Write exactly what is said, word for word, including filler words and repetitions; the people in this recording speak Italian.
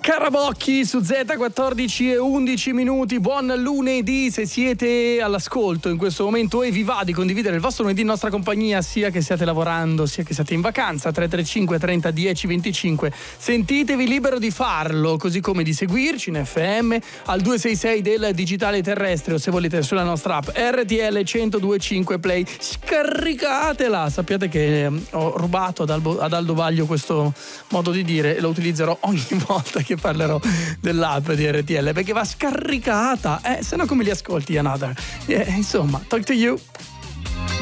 Scarabocchi su Z, quattordici e undici minuti. Buon lunedì, se siete all'ascolto in questo momento e vi va di condividere il vostro lunedì in nostra compagnia, sia che stiate lavorando sia che siate in vacanza, tre tre cinque trenta dieci venticinque, sentitevi libero di farlo, così come di seguirci in F M al due sei sei del digitale terrestre, o se volete sulla nostra app R T L centodue e cinque Play. Scaricatela. Sappiate che ho rubato ad Albo, ad Aldo Baglio questo modo di dire e lo utilizzerò ogni volta che parlerò dell'app di R T L, perché va scaricata, eh, se no come li ascolti Another? Eh, insomma, talk to you.